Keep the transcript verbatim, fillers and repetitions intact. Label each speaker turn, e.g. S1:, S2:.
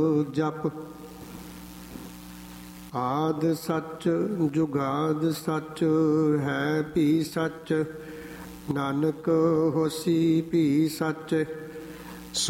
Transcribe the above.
S1: ਜਪ। ਆਦ ਸੱਚ ਜੁਗਾਦ ਸੱਚ ਹੈ ਭੀ ਸੱਚ, ਨਾਨਕ ਹੋਸੀ ਭੀ ਸੱਚ।